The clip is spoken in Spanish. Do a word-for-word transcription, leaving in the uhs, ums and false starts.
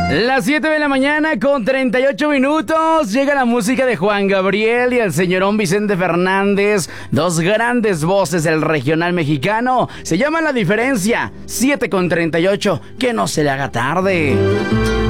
Las siete de la mañana con treinta y ocho minutos. Llega la música de Juan Gabriel y el señorón Vicente Fernández. Dos grandes voces del regional mexicano. Se llama La Diferencia. siete con treinta y ocho. Que no se le haga tarde.